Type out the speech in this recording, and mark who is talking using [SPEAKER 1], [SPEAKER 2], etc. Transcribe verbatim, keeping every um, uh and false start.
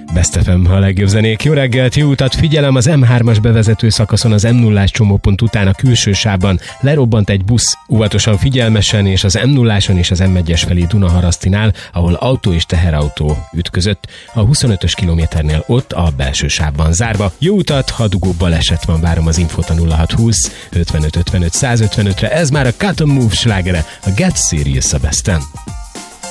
[SPEAKER 1] Best ef em, a legjobb zenék. Jó reggelt, jó utat, figyelem, az em hármas bevezető szakaszon az em nullás csomópont után a külső sávban lerobbant egy busz. Óvatosan, figyelmesen, és az em nulláson és az em egyes felé Dunaharasztinál, ahol autó és teherautó ütközött. A huszonötös kilométernél ott a belső sávban zárva. Jó utat, ha dugó baleset van, várom az infót a nulla hat húsz ötvenöt ötvenöt száz ötvenötre. Ez már a Cut and Move slágere, a Get Serious a Besten.